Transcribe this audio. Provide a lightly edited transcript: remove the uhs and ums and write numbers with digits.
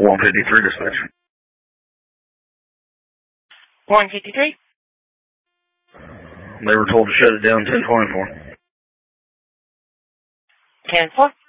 153 dispatch. 153? They were told to shut it down 1024. 10-4.